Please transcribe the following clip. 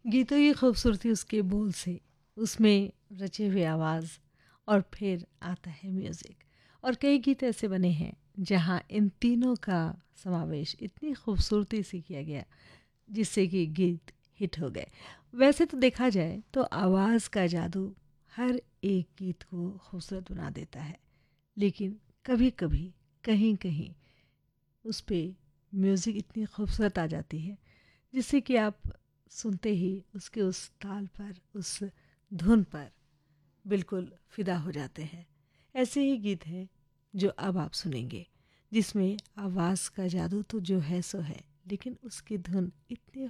गीतों की खूबसूरती उसके बोल से, उसमें रचे हुए आवाज़ और फिर आता है म्यूज़िक। और कई गीत ऐसे बने हैं जहाँ इन तीनों का समावेश इतनी खूबसूरती से किया गया जिससे कि गीत हिट हो गए। वैसे तो देखा जाए तो आवाज़ का जादू हर एक गीत को खूबसूरत बना देता है, लेकिन कभी-कभी, कहीं-कहीं उस पे म्यूज़िक इतनी खूबसूरत आ जाती है जिससे कि आप सुनते ही उसके उस ताल पर, उस धुन पर बिल्कुल फ़िदा हो जाते हैं। ऐसे ही गीत हैं जो अब आप सुनेंगे, जिसमें आवाज़ का जादू तो जो है सो है, लेकिन उसकी धुन इतनी